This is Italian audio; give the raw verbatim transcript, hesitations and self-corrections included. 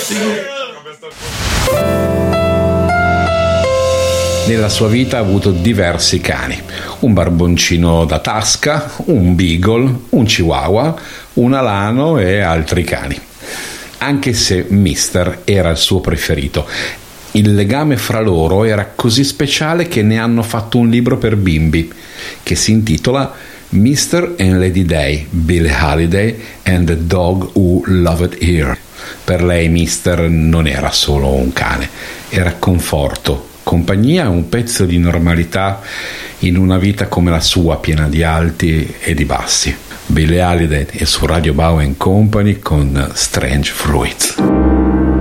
Nella sua vita ha avuto diversi cani, un barboncino da tasca, un beagle, un chihuahua, un alano e altri cani. Anche se Mister era il suo preferito, il legame fra loro era così speciale che ne hanno fatto un libro per bimbi che si intitola Mister and Lady Day, Billie Holiday and the Dog Who Loved Her. Per lei Mister non era solo un cane, era conforto, compagnia e un pezzo di normalità in una vita come la sua, piena di alti e di bassi. Billie Holiday è su Radio Bow and Company con Strange Fruits.